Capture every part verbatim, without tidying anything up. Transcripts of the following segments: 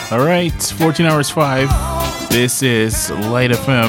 All right, fourteen hours five. This is Light F M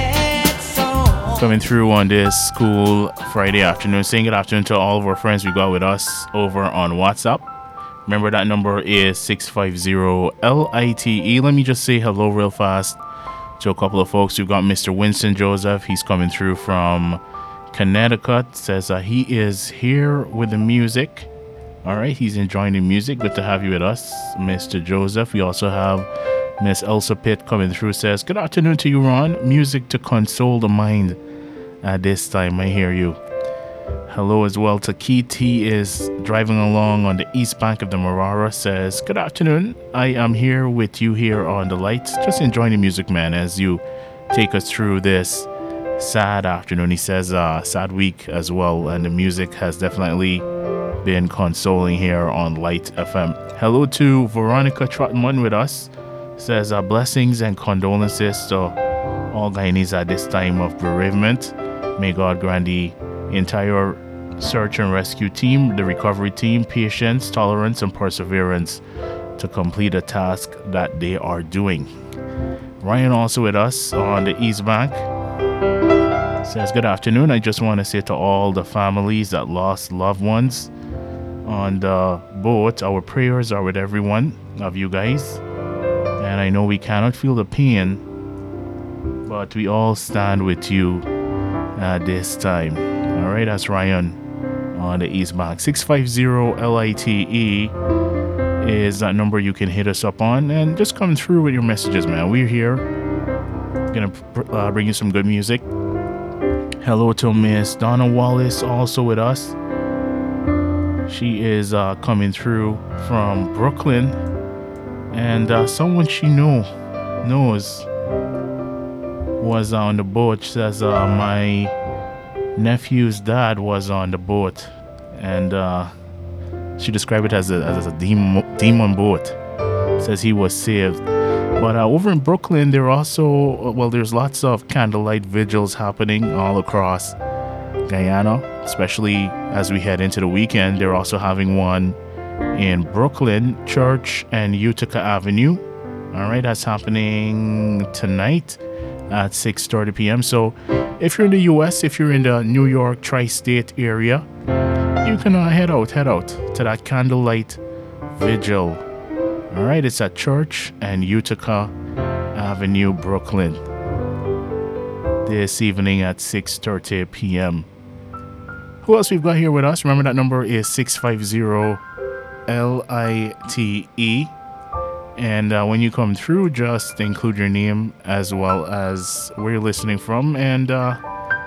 coming through on this cool Friday afternoon. Saying good afternoon to all of our friends we got with us over on WhatsApp. Remember that number is six five zero L I T E. Let me just say hello real fast to a couple of folks. We've got Mister Winston Joseph. He's coming through from Connecticut. Says uh, he is here with the music. All right, he's enjoying the music. Good to have you with us, Mister Joseph. We also have Miss Elsa Pitt coming through. Says, good afternoon to you, Ron. Music to console the mind at this time. I hear you. Hello as well to Keith. He is driving along on the east bank of the Marara. Says, good afternoon. I am here with you here on the lights. Just enjoying the music, man, as you take us through this sad afternoon. He says, uh, sad week as well. And the music has definitely been consoling here on Light F M. Hello to Veronica Trotman with us. Says uh, blessings and condolences to all Guyanese at this time of bereavement. May God grant the entire search and rescue team, the recovery team, patience, tolerance, and perseverance to complete a task that they are doing. Ryan also with us on the East Bank. Says good afternoon. I just want to say to all the families that lost loved ones on the boat, our prayers are with everyone of you guys. And I know we cannot feel the pain, but we all stand with you at this time. All right, that's Ryan on the East Bank. six five zero L I T E is that number you can hit us up on. And just come through with your messages, man. We're here. Gonna uh, bring you some good music. Hello to Miss Donna Wallace also with us. She is uh, coming through from Brooklyn, and uh, someone she know knows was on the boat. She says uh, my nephew's dad was on the boat, and uh, she described it as a, as a demon, demon boat. Says he was saved. But uh, over in Brooklyn, there are also, well, there's lots of candlelight vigils happening all across Guyana, especially as we head into the weekend. They're also having one in Brooklyn, Church and Utica Avenue. All right, that's happening tonight at six thirty p.m. So if you're in the U S, if you're in the New York tri-state area, you can uh, head out, head out to that candlelight vigil. All right, it's at Church and Utica Avenue, Brooklyn, this evening at six thirty p.m. Who else we've got here with us? Remember that number is six five zero L I T E. And uh, when you come through, just include your name as well as where you're listening from. And uh,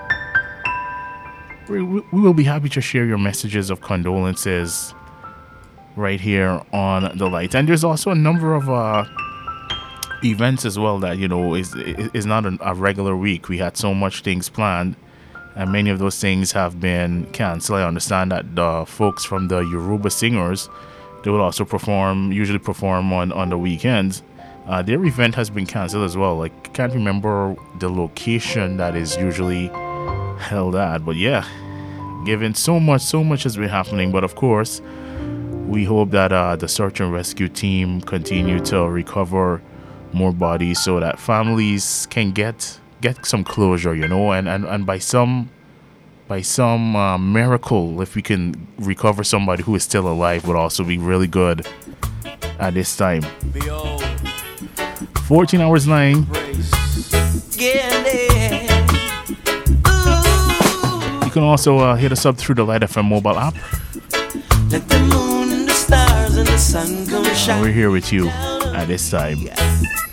we, we will be happy to share your messages of condolences right here on the light. And there's also a number of uh, events as well that, you know, is, is not a, a regular week. We had so much things planned, and many of those things have been canceled. I understand that the folks from the Yoruba Singers, they will also perform, usually perform on, on the weekends. Uh, their event has been canceled as well. Like, I can't remember the location that is usually held at. But yeah, given so much, so much has been happening. But of course, we hope that uh, the search and rescue team continue to recover more bodies so that families can get get some closure, you know, and, and, and by some by some uh, miracle, if we can recover somebody who is still alive, would also be really good at this time. fourteen hours nine. You can also uh, hit us up through the Light F M mobile app. Let the moon and the stars and the sun come shine. We're here with you at this time.